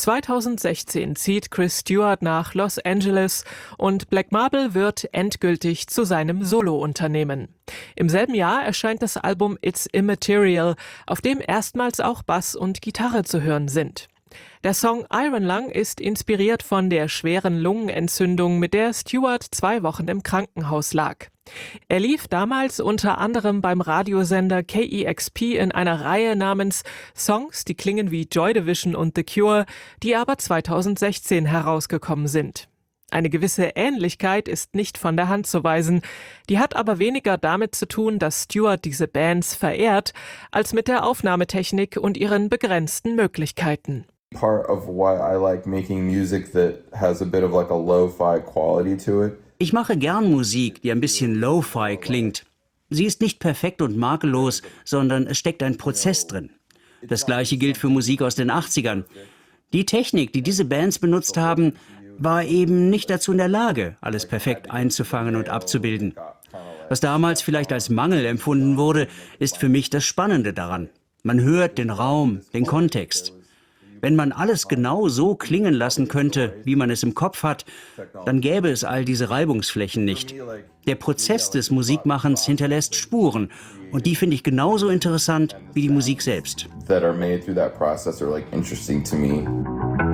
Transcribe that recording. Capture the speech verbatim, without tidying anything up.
zweitausendsechzehn zieht Chris Stewart nach Los Angeles und Black Marble wird endgültig zu seinem Solo-Unternehmen. Im selben Jahr erscheint das Album It's Immaterial, auf dem erstmals auch Bass und Gitarre zu hören sind. Der Song Iron Lung ist inspiriert von der schweren Lungenentzündung, mit der Stewart zwei Wochen im Krankenhaus lag. Er lief damals unter anderem beim Radiosender K E X P in einer Reihe namens Songs, die klingen wie Joy Division und The Cure, die aber zweitausendsechzehn herausgekommen sind. Eine gewisse Ähnlichkeit ist nicht von der Hand zu weisen, die hat aber weniger damit zu tun, dass Stewart diese Bands verehrt, als mit der Aufnahmetechnik und ihren begrenzten Möglichkeiten. Part of why I like making music that has a bit of like a lo-fi quality to it. Ich mache gern Musik, die ein bisschen Lo-Fi klingt. Sie ist nicht perfekt und makellos, sondern es steckt ein Prozess drin. Das Gleiche gilt für Musik aus den achtzigern. Die Technik, die diese Bands benutzt haben, war eben nicht dazu in der Lage, alles perfekt einzufangen und abzubilden. Was damals vielleicht als Mangel empfunden wurde, ist für mich das Spannende daran. Man hört den Raum, den Kontext. Wenn man alles genau so klingen lassen könnte, wie man es im Kopf hat, dann gäbe es all diese Reibungsflächen nicht. Der Prozess des Musikmachens hinterlässt Spuren und die finde ich genauso interessant wie die Musik selbst. That are made through that process are like interesting to me.